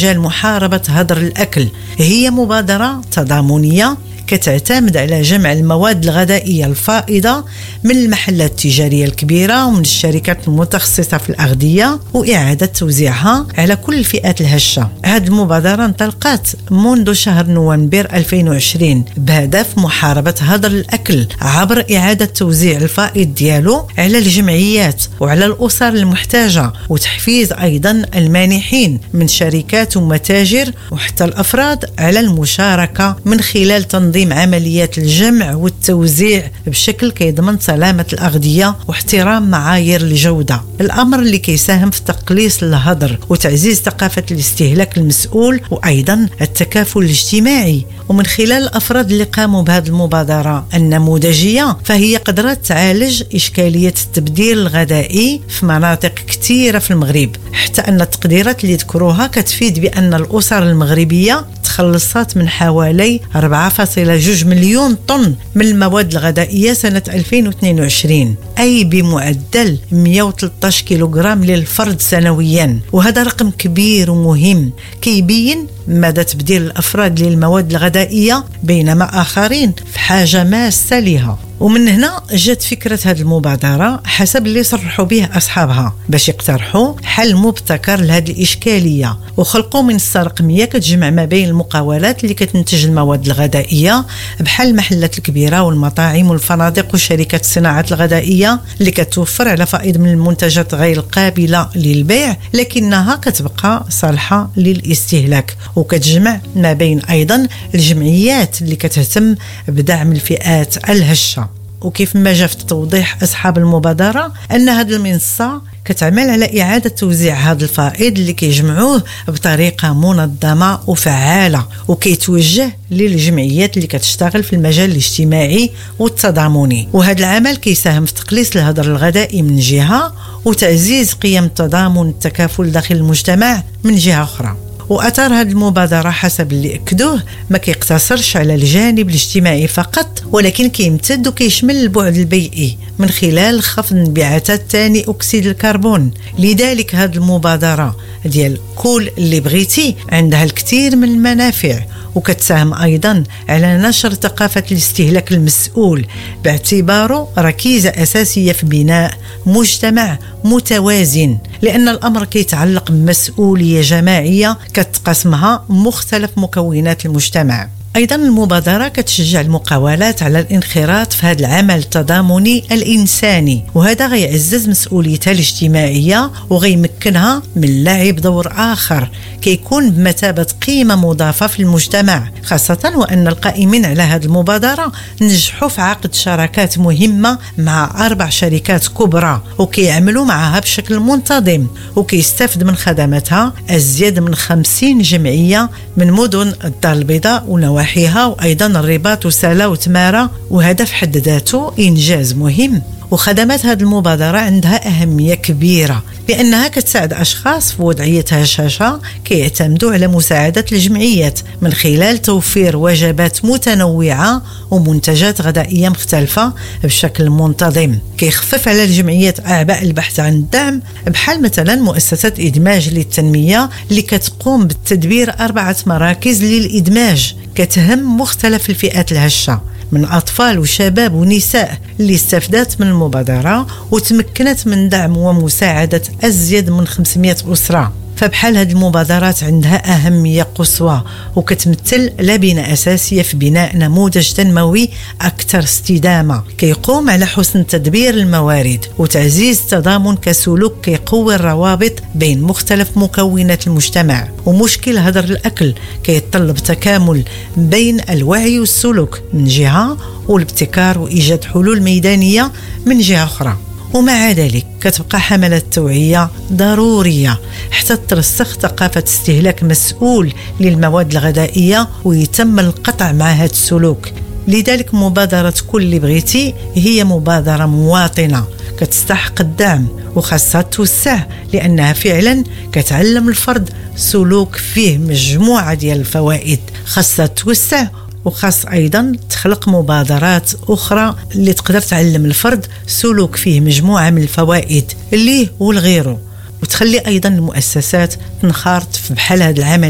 مجال محاربة هدر الأكل. هي مبادرة تضامنية كتعتمد على جمع المواد الغذائية الفائضة من المحلات التجارية الكبيرة ومن الشركات المتخصصة في الأغذية وإعادة توزيعها على كل الفئات الهشة. هذه المبادرة انطلقت منذ شهر نوفمبر 2020 بهدف محاربة هدر الأكل عبر إعادة توزيع الفائض ديالو على الجمعيات وعلى الأسر المحتاجة، وتحفيز أيضا المانحين من شركات ومتاجر وحتى الأفراد على المشاركة من خلال تنظيم عمليات الجمع والتوزيع بشكل كيضمن سلامة الأغذية واحترام معايير الجودة، الأمر اللي كيساهم في تقليص الهدر وتعزيز ثقافة الاستهلاك المسؤول وأيضا التكافل الاجتماعي. ومن خلال الأفراد اللي قاموا بهذه المبادرة النموذجية فهي قدرت تعالج إشكالية التبديل الغذائي في مناطق كثيرة في المغرب، حتى أن التقديرات اللي ذكروها كتفيد بأن الأسر المغربية تخلصت من حوالي 4.2 مليون طن من المواد الغذائية سنة 2022، أي بمعدل 113 كيلوغرام للفرد سنويا. وهذا رقم كبير ومهم كيبين مدى تبديل الأفراد للمواد الغذائية بينما آخرين في حاجة ماسة لها. ومن هنا جت فكرة هذه المبادرة حسب اللي صرحوا به أصحابها باش يقترحوا حل مبتكر لهذه الإشكالية، وخلقوا منصة رقمية كتجمع ما بين المقاولات اللي كتنتج المواد الغذائية بحال المحلات الكبيرة والمطاعم والفنادق وشركات الصناعات الغذائية اللي كتوفر على فائض من المنتجات غير القابلة للبيع لكنها كتبقى صالحة للاستهلاك، وكتجمع ما بين أيضا الجمعيات اللي كتهتم بدعم الفئات الهشة. وكيف ما جاء في توضيح أصحاب المبادرة أن هذه المنصة كتعمل على إعادة توزيع هذا الفائض اللي كيجمعوه بطريقة منظمة وفعالة وكيتوجه للجمعيات اللي كتشتغل في المجال الاجتماعي والتضامني. وهذا العمل كيساهم في تقليص الهدر الغذائي من جهة وتعزيز قيم التضامن والتكافل داخل المجتمع من جهة أخرى. وأثر هذه المبادرة حسب اللي أكدوه ما كيقتصرش على الجانب الاجتماعي فقط، ولكن كيمتد وكيشمل البعد البيئي من خلال خفض انبعاثات ثاني أكسيد الكربون. لذلك هذه المبادرة ديال كل اللي بغيتي عندها الكثير من المنافع، وكتساهم أيضا على نشر ثقافة الاستهلاك المسؤول باعتباره ركيزة أساسية في بناء مجتمع متوازن، لأن الأمر كيتعلق بمسؤولية جماعية كتقسمها مختلف مكونات المجتمع. أيضا المبادرة كتشجع المقاولات على الانخراط في هذا العمل التضامني الإنساني، وهذا غيعزز مسؤوليتها الاجتماعية وغيمكنها من لعب دور آخر كيكون بمثابة قيمة مضافة في المجتمع، خاصة وأن القائمين على هذه المبادرة نجحوا في عقد شراكات مهمة مع 4 شركات كبرى وكيعملوا معها بشكل منتظم، وكيستفد من خدماتها أزيد من 50 جمعية من مدن الدار البيضاء ونواحيها وأيضا الرباط وسلا وتمارة، وهذا في حد ذاته إنجاز مهم. وخدمات هذه المبادرة عندها أهمية كبيرة بأنها كتساعد أشخاص في وضعية هشاشة كيعتمدوا على مساعدة الجمعيات من خلال توفير وجبات متنوعة ومنتجات غذائية مختلفة بشكل منتظم. كيخفف على الجمعيات أعباء البحث عن الدعم بحال مثلا مؤسسة إدماج للتنمية اللي كتقوم بالتدبير 4 مراكز للإدماج كتهم مختلف الفئات الهشة من أطفال وشباب ونساء اللي استفادت من المبادرة وتمكنت من دعم ومساعدة أزيد من 500 أسرة. فبحال هذه المبادرات عندها أهمية قصوى وكتمثل لبنة أساسية في بناء نموذج تنموي أكثر استدامة كيقوم على حسن تدبير الموارد وتعزيز التضامن كسلوك كيقوي الروابط بين مختلف مكونات المجتمع. ومشكل هدر الأكل كيتطلب تكامل بين الوعي والسلوك من جهة والابتكار وإيجاد حلول ميدانية من جهة أخرى. ومع ذلك كتبقى حملة توعية ضرورية حتى ترسخ ثقافة استهلاك مسؤول للمواد الغذائية ويتم القطع مع هذا السلوك. لذلك مبادرة كل اللي بغيتي هي مبادرة مواطنة كتستحق الدعم وخاصها توسع لأنها فعلا كتعلم الفرد سلوك فيه مجموعة ديال الفوائد، خاصها توسع وخاص أيضا تخلق مبادرات أخرى اللي تقدر تعلم الفرد سلوك فيه مجموعة من الفوائد اللي والغيره، وتخلي أيضا المؤسسات تنخرط في بحال هذا العمل